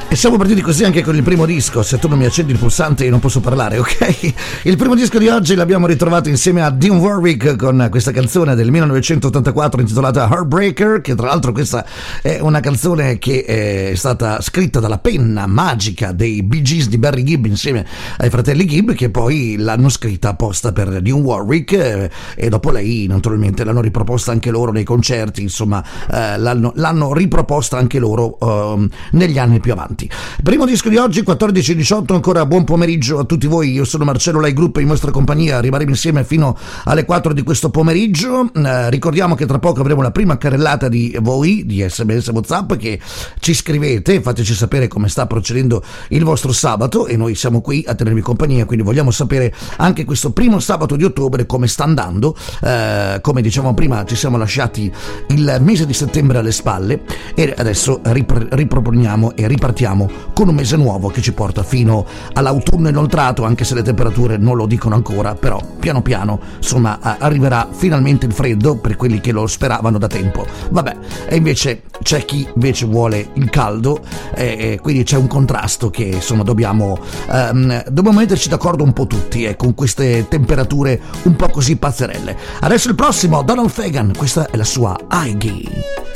E siamo partiti così anche con il primo disco. Se tu non mi accendi il pulsante io non posso parlare, ok? Il primo disco di oggi l'abbiamo ritrovato insieme a Dionne Warwick con questa canzone del 1984 intitolata Heartbreaker, che tra l'altro questa è una canzone che è stata scritta dalla penna magica dei Bee Gees di Barry Gibb insieme ai fratelli Gibb, che poi l'hanno scritta apposta per Dionne Warwick, e dopo lei naturalmente l'hanno riproposta anche loro nei concerti, insomma l'hanno riproposta anche loro negli anni più avanti. Primo disco di oggi 14:18. Ancora buon pomeriggio a tutti voi, io sono Marcello Lai Group, in vostra compagnia rimarremo insieme fino alle 4 di questo pomeriggio. Ricordiamo che tra poco avremo la prima carrellata di voi di SMS WhatsApp, che ci scrivete, fateci sapere come sta procedendo il vostro sabato e noi siamo qui a tenervi compagnia, quindi vogliamo sapere anche questo primo sabato di ottobre come sta andando. Come dicevamo prima, ci siamo lasciati il mese di settembre alle spalle e adesso riproponiamo e ripartiamo con un mese nuovo che ci porta fino all'autunno inoltrato, anche se le temperature non lo dicono ancora, però piano piano insomma arriverà finalmente il freddo per quelli che lo speravano da tempo. Vabbè, e invece c'è chi invece vuole il caldo, quindi c'è un contrasto che insomma dobbiamo metterci d'accordo un po' tutti con queste temperature un po' così pazzerelle. Adesso il prossimo, Donald Fagan, questa è la sua Iggy.